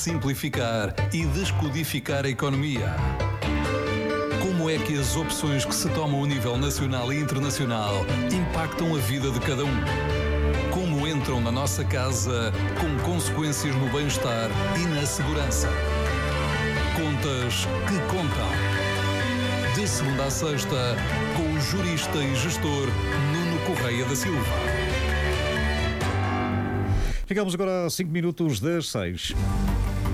simplificar e descodificar a economia. Como é que as opções que se tomam a nível nacional e internacional impactam a vida de cada um? Como entram na nossa casa com consequências no bem-estar e na segurança? Contas que contam. De segunda a sexta, com o jurista e gestor Nuno Correia da Silva. Ficamos agora a 5 minutos das 6.